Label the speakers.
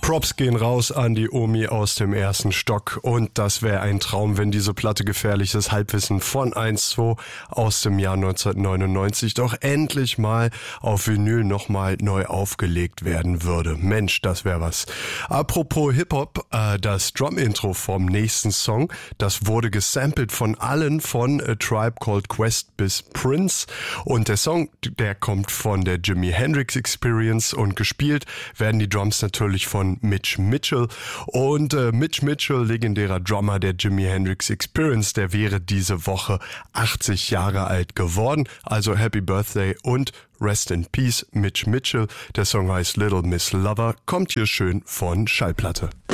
Speaker 1: Props gehen raus an die Omi aus dem ersten Stock und das wäre ein Traum, wenn diese Platte Gefährliches Halbwissen von 1-2 aus dem Jahr 1999 doch endlich mal auf Vinyl nochmal neu aufgelegt werden würde. Mensch, das wäre was. Apropos Hip-Hop, das Drum-Intro vom nächsten Song, das wurde gesampelt von allen von A Tribe Called Quest bis Prince und der Song, der kommt von der Jimi Hendrix Experience und gespielt werden die Drums natürlich von Mitch Mitchell und Mitch Mitchell, legendärer Drummer der Jimi Hendrix Experience, der wäre diese Woche 80 Jahre alt geworden, also Happy Birthday und Rest in Peace Mitch Mitchell. Der Song heißt Little Miss Lover, kommt hier schön von Schallplatte.